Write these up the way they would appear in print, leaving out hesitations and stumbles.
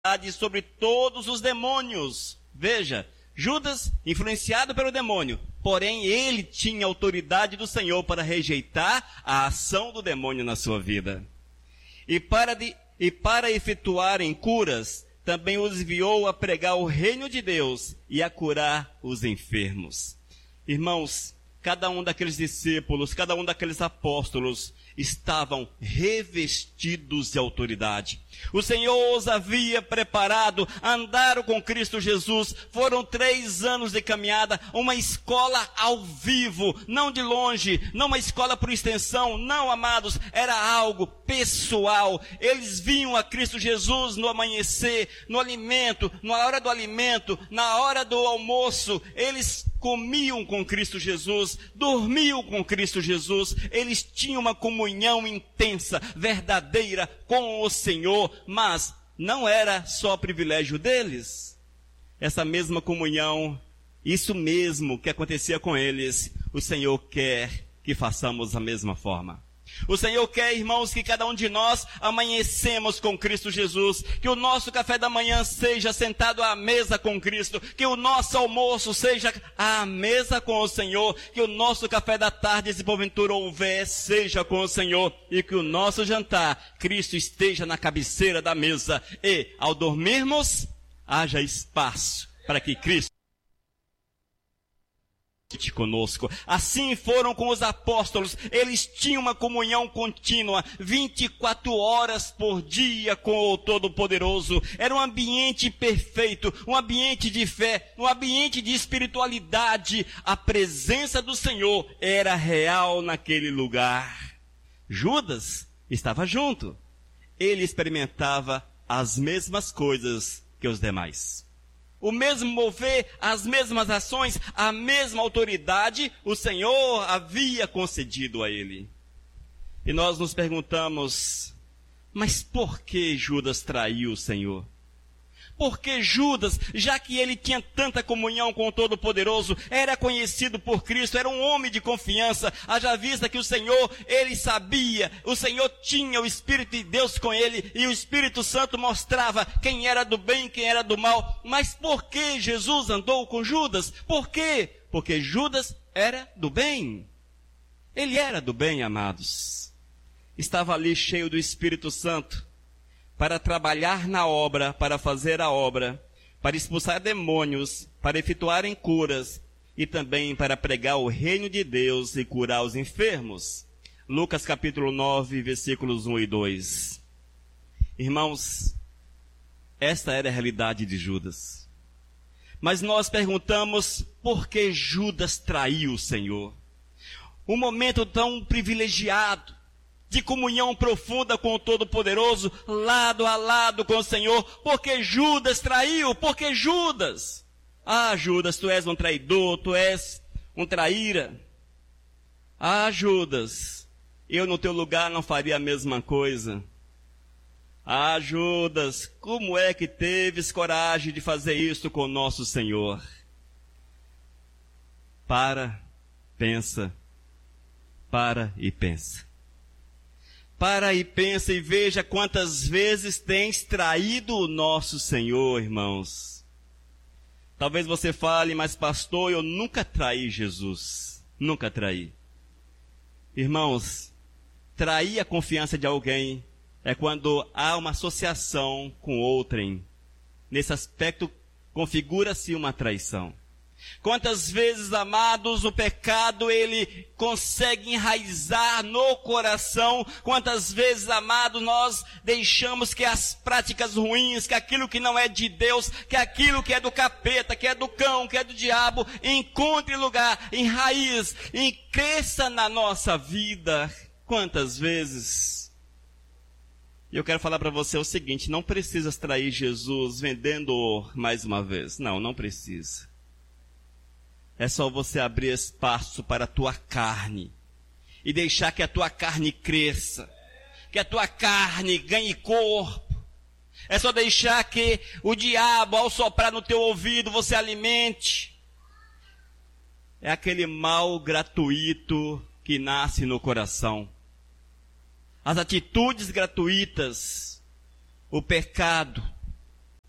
sobre todos os demônios. Veja, Judas, influenciado pelo demônio, porém ele tinha autoridade do Senhor para rejeitar a ação do demônio na sua vida. E para efetuarem curas, também os enviou a pregar o reino de Deus e a curar os enfermos. Irmãos, cada um daqueles discípulos, cada um daqueles apóstolos estavam revestidos de autoridade. O Senhor os havia preparado, andaram com Cristo Jesus, foram 3 anos de caminhada, uma escola ao vivo, não de longe, não uma escola por extensão, não, amados, era algo pessoal. Eles vinham a Cristo Jesus no amanhecer, no alimento, na hora do alimento, na hora do almoço, eles comiam com Cristo Jesus, dormiam com Cristo Jesus, eles tinham uma comunhão intensa, verdadeira com o Senhor, mas não era só privilégio deles. Essa mesma comunhão, isso mesmo que acontecia com eles, o Senhor quer que façamos da mesma forma. O Senhor quer, irmãos, que cada um de nós amanhecemos com Cristo Jesus, que o nosso café da manhã seja sentado à mesa com Cristo, que o nosso almoço seja à mesa com o Senhor, que o nosso café da tarde, se porventura houver, seja com o Senhor, e que o nosso jantar, Cristo esteja na cabeceira da mesa, e ao dormirmos, haja espaço para que Cristo conosco. Assim foram com os apóstolos, eles tinham uma comunhão contínua, 24 horas por dia com o Todo-Poderoso. Era um ambiente perfeito, um ambiente de fé, um ambiente de espiritualidade. A presença do Senhor era real naquele lugar. Judas estava junto. Ele experimentava as mesmas coisas que os demais. O mesmo mover, as mesmas ações, a mesma autoridade, o Senhor havia concedido a ele. E nós nos perguntamos, mas por que Judas traiu o Senhor? Por que Judas, já que ele tinha tanta comunhão com o Todo-Poderoso, era conhecido por Cristo, era um homem de confiança, haja vista que o Senhor, ele sabia, o Senhor tinha o Espírito de Deus com ele, e o Espírito Santo mostrava quem era do bem e quem era do mal. Mas por que Jesus andou com Judas? Por quê? Porque Judas era do bem. Ele era do bem, amados. Estava ali cheio do Espírito Santo, para trabalhar na obra, para fazer a obra, para expulsar demônios, para efetuarem curas e também para pregar o reino de Deus e curar os enfermos. Lucas capítulo 9, versículos 1 e 2. Irmãos, esta era a realidade de Judas. Mas nós perguntamos, por que Judas traiu o Senhor? Um momento tão privilegiado, de comunhão profunda com o Todo-Poderoso, lado a lado com o Senhor, porque Judas traiu, porque Judas. Ah, Judas, tu és um traidor, tu és um traíra. Ah, Judas, eu no teu lugar não faria a mesma coisa. Ah, Judas, como é que teves coragem de fazer isto com o nosso Senhor? Pensa. Para e pensa. Para e pensa e veja quantas vezes tens traído o nosso Senhor, irmãos. Talvez você fale, mas pastor, eu nunca traí Jesus. Nunca traí. Irmãos, trair a confiança de alguém é quando há uma associação com outrem. Nesse aspecto, configura-se uma traição. Quantas vezes, amados, o pecado, ele consegue enraizar no coração. Quantas vezes, amados, nós deixamos que as práticas ruins, que aquilo que não é de Deus, que aquilo que é do capeta, que é do cão, que é do diabo, encontre lugar, enraiz, e cresça na nossa vida. Quantas vezes? Eu quero falar para você o seguinte, não precisas trair Jesus vendendo mais uma vez. Não precisa. É só você abrir espaço para a tua carne e deixar que a tua carne cresça, que a tua carne ganhe corpo. É só deixar que o diabo, ao soprar no teu ouvido, você alimente. É aquele mal gratuito que nasce no coração. As atitudes gratuitas, o pecado,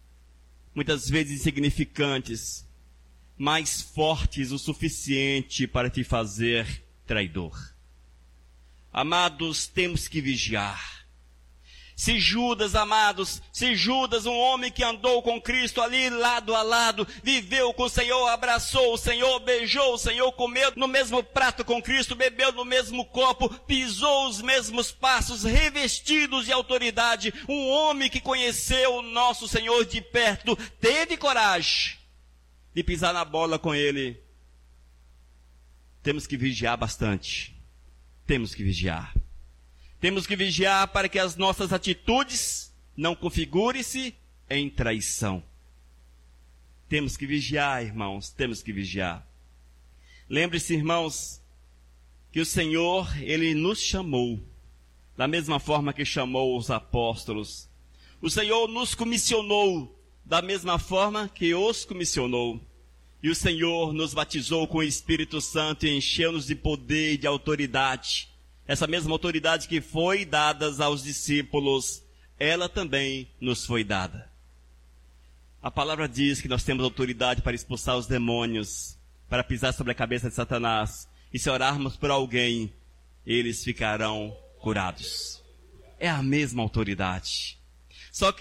muitas vezes insignificantes, mas fortes o suficiente para te fazer traidor. Amados, temos que vigiar. Se Judas, amados, se Judas, um homem que andou com Cristo ali lado a lado, viveu com o Senhor, abraçou o Senhor, beijou o Senhor, comeu no mesmo prato com Cristo, bebeu no mesmo copo, pisou os mesmos passos, revestidos de autoridade, um homem que conheceu o nosso Senhor de perto, teve coragem de pisar na bola com Ele. Temos que vigiar bastante. Temos que vigiar. Temos que vigiar para que as nossas atitudes não configurem-se em traição. Temos que vigiar, irmãos, temos que vigiar. Lembre-se, irmãos, que o Senhor, Ele nos chamou, da mesma forma que chamou os apóstolos. O Senhor nos comissionou, da mesma forma que os comissionou. E o Senhor nos batizou com o Espírito Santo e encheu-nos de poder e de autoridade. Essa mesma autoridade que foi dada aos discípulos, ela também nos foi dada. A palavra diz que nós temos autoridade para expulsar os demônios, para pisar sobre a cabeça de Satanás. E se orarmos por alguém, eles ficarão curados. É a mesma autoridade.